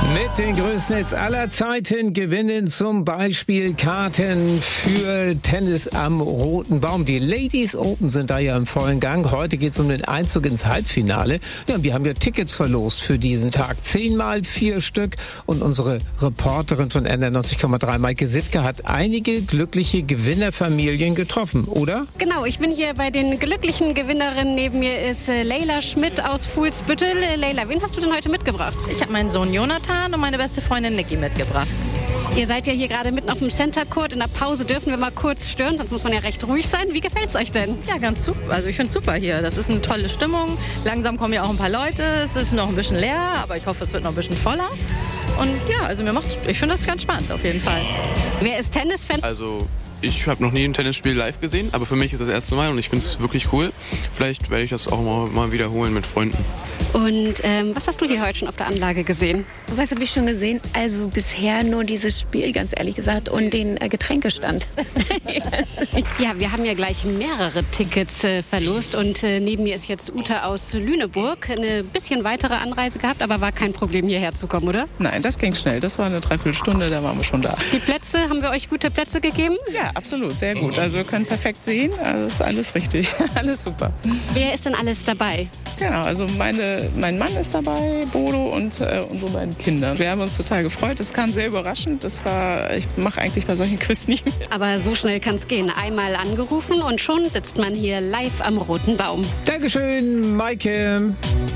Mit den größten Hits aller Zeiten gewinnen zum Beispiel Karten für Tennis am Roten Baum. Die Ladies Open sind da ja im vollen Gang. Heute geht es um den Einzug ins Halbfinale. Ja, wir haben ja Tickets verlost für diesen Tag. 10 mal 4 Stück. Und unsere Reporterin von NDR 90,3, Maike Sitzke, hat einige glückliche Gewinnerfamilien getroffen, oder? Genau, ich bin hier bei den glücklichen Gewinnerinnen. Neben mir ist Leila Schmidt aus Fuhlsbüttel. Leila, wen hast du denn heute mitgebracht? Ich habe meinen Sohn Jonathan und meine beste Freundin Niki mitgebracht. Ihr seid ja hier gerade mitten auf dem Center Court. In der Pause dürfen wir mal kurz stören, sonst muss man ja recht ruhig sein. Wie gefällt's euch denn? Ja, ganz super. Also ich finde es super hier. Das ist eine tolle Stimmung. Langsam kommen ja auch ein paar Leute. Es ist noch ein bisschen leer, aber ich hoffe, es wird noch ein bisschen voller. Und ja, also ich finde das ganz spannend auf jeden Fall. Wer ist Tennisfan? Also ich habe noch nie ein Tennisspiel live gesehen, aber für mich ist das erste Mal und ich finde es wirklich cool. Vielleicht werde ich das auch mal wiederholen mit Freunden. Und was hast du hier heute schon auf der Anlage gesehen? Was habe ich schon gesehen? Also bisher nur dieses Spiel, ganz ehrlich gesagt, und den Getränkestand. Ja, wir haben ja gleich mehrere Tickets verlost und neben mir ist jetzt Ute aus Lüneburg. Eine bisschen weitere Anreise gehabt, aber war kein Problem, hierher zu kommen, oder? Nein, das ging schnell. Das war eine Dreiviertelstunde, da waren wir schon da. Die Plätze, haben wir euch gute Plätze gegeben? Ja, absolut, sehr gut. Also wir können perfekt sehen, also ist alles richtig, alles super. Wer ist denn alles dabei? Genau, also mein Mann ist dabei, Bodo und unsere beiden Kinder. Wir haben uns total gefreut, es kam sehr überraschend. Ich mache eigentlich bei solchen Quiz nicht mit. Aber so schnell kann es gehen. Einmal angerufen und schon sitzt man hier live am Roten Baum. Dankeschön, Maike.